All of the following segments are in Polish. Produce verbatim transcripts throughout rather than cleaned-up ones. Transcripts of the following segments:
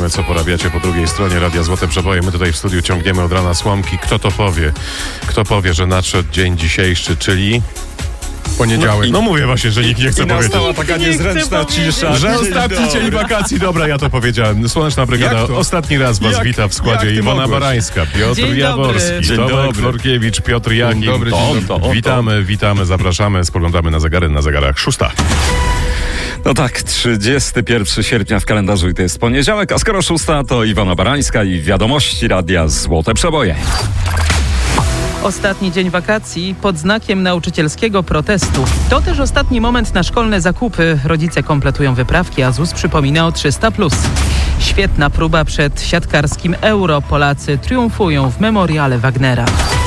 wiemy, co porabiacie po drugiej stronie Radia Złote Przeboje. My tutaj w studiu ciągniemy od rana słomki. Kto to powie? Kto powie, że nadszedł dzień dzisiejszy, czyli... Poniedziałek. No, no mówię właśnie, że nikt nie chce I powiedzieć. nastała taka niezręczna cisza. Że ostatni dzień wakacji. Dobra, ja to powiedziałem. Słoneczna Brygada ostatni raz was Jak- wita w składzie. jak ty Iwona mogłeś? Barańska, Piotr Dzień Jaworski, dobry. Dzień Tomek dobry. Florkiewicz, Piotr Jachim. Dzień dobry, dzień To, dobry. witamy, witamy, zapraszamy. Spoglądamy na zegary, na zegarach szósta. No tak, trzydziestego pierwszego sierpnia w kalendarzu i to jest poniedziałek, a skoro szósta, to Iwona Barańska i wiadomości Radia Złote Przeboje. Ostatni dzień wakacji pod znakiem nauczycielskiego protestu. To też ostatni moment na szkolne zakupy. Rodzice kompletują wyprawki, a ZUS przypomina o trzysta plus. Świetna próba przed siatkarskim Euro. Polacy triumfują w memoriale Wagnera.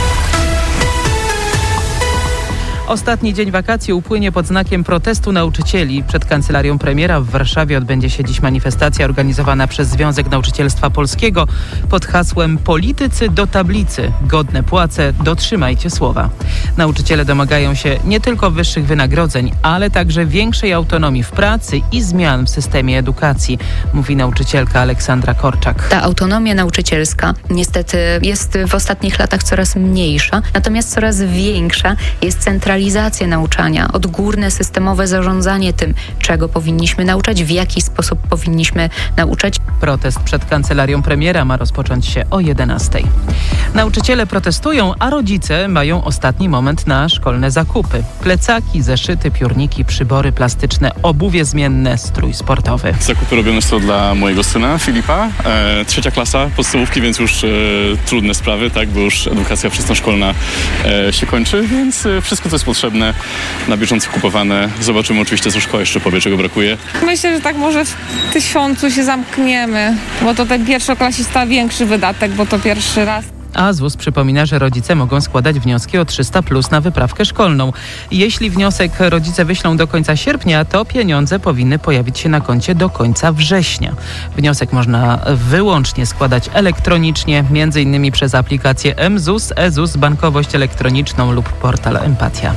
Ostatni dzień wakacji upłynie pod znakiem protestu nauczycieli. Przed kancelarią premiera w Warszawie odbędzie się dziś manifestacja organizowana przez Związek Nauczycielstwa Polskiego pod hasłem Politycy do tablicy. Godne płace, dotrzymajcie słowa. Nauczyciele domagają się nie tylko wyższych wynagrodzeń, ale także większej autonomii w pracy i zmian w systemie edukacji, mówi nauczycielka Aleksandra Korczak. Ta autonomia nauczycielska niestety jest w ostatnich latach coraz mniejsza, natomiast coraz większa jest centralizacja nauczania, odgórne systemowe zarządzanie tym, czego powinniśmy nauczać, w jaki sposób powinniśmy nauczać. Protest przed kancelarią premiera ma rozpocząć się o jedenastej. Nauczyciele protestują, a rodzice mają ostatni moment na szkolne zakupy. Plecaki, zeszyty, piórniki, przybory plastyczne, obuwie zmienne, strój sportowy. Zakupy robione są dla mojego syna Filipa, e, trzecia klasa podstawówki, więc już e, trudne sprawy, tak, bo już edukacja wczesnoszkolna e, się kończy, więc e, wszystko, co jest potrzebne, na bieżąco kupowane. Zobaczymy oczywiście, co szkoła jeszcze powie, czego brakuje. Myślę, że tak może w tysiącu się zamkniemy, bo to ten pierwszoklasista większy wydatek, bo to pierwszy raz. A ZUS przypomina, że rodzice mogą składać wnioski o trzysta plus na wyprawkę szkolną. Jeśli wniosek rodzice wyślą do końca sierpnia, to pieniądze powinny pojawić się na koncie do końca września. Wniosek można wyłącznie składać elektronicznie, między innymi przez aplikację mZUS, eZUS, bankowość elektroniczną lub portal Empatia.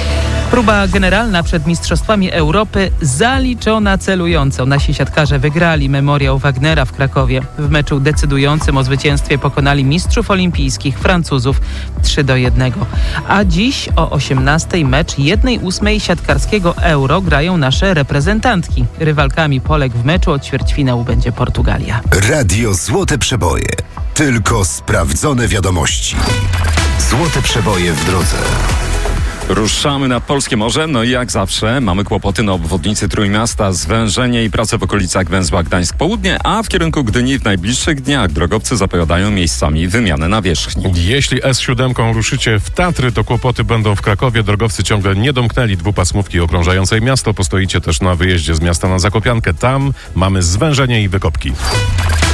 Próba generalna przed Mistrzostwami Europy zaliczona celująco. Nasi siatkarze wygrali memoriał Wagnera w Krakowie. W meczu decydującym o zwycięstwie pokonali mistrzów olimpijskich Francuzów trzy do jednego. A dziś o osiemnastej mecz jednej ósmej siatkarskiego Euro grają nasze reprezentantki. Rywalkami Polek w meczu o ćwierćfinału będzie Portugalia. Radio Złote Przeboje. Tylko sprawdzone wiadomości. Złote Przeboje w drodze. Ruszamy nad Polskie Morze, no i jak zawsze mamy kłopoty na obwodnicy Trójmiasta, zwężenie i prace w okolicach węzła Gdańsk-Południe, a w kierunku Gdyni w najbliższych dniach drogowcy zapowiadają miejscami wymianę nawierzchni. Jeśli S siedem ruszycie w Tatry, to kłopoty będą w Krakowie. Drogowcy ciągle nie domknęli dwupasmówki okrążającej miasto. Postoicie też na wyjeździe z miasta na Zakopiankę. Tam mamy zwężenie i wykopki.